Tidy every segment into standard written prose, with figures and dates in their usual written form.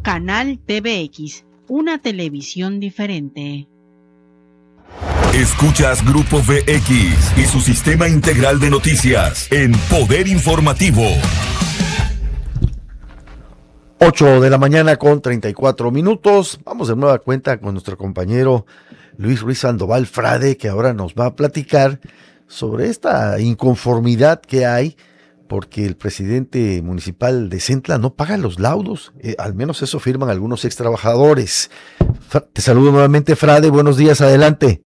Canal TVX, una televisión diferente. Escuchas Grupo VX y su sistema integral de noticias en Poder Informativo. 8 de la mañana con 34 minutos. Vamos de nueva cuenta con nuestro compañero Luis Ruiz Sandoval Frade, que ahora nos va a platicar sobre esta inconformidad que hay porque el presidente municipal de Centla no paga los laudos. Al menos eso afirman algunos extrabajadores. Te saludo nuevamente, Frade. Buenos días, adelante.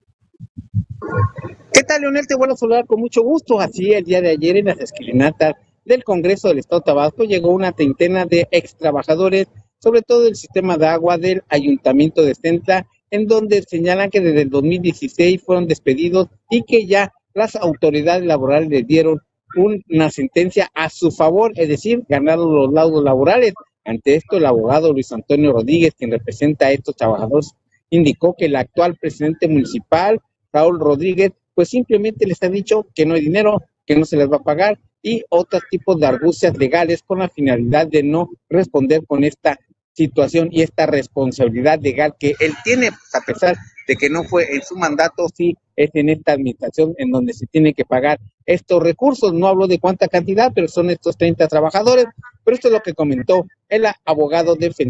¿Qué tal, Leonel? Te vuelvo a saludar con mucho gusto. Así, el día de ayer en las esquilinatas del Congreso del Estado de Tabasco llegó una treintena de extrabajadores, sobre todo del sistema de agua del Ayuntamiento de Centla, en donde señalan que desde el 2016 fueron despedidos y que ya las autoridades laborales les dieron una sentencia a su favor, es decir, ganaron los laudos laborales. Ante esto, el abogado Luis Antonio Rodríguez, quien representa a estos trabajadores, indicó que el actual presidente municipal, Raúl Rodríguez, pues simplemente les ha dicho que no hay dinero, que no se les va a pagar y otros tipos de argucias legales con la finalidad de no responder con esta situación y esta responsabilidad legal que él tiene, pues a pesar de que no fue en su mandato, sí es en esta administración en donde se tiene que pagar estos recursos. No hablo de cuánta cantidad, pero son estos 30 trabajadores, pero esto es lo que comentó el abogado defensor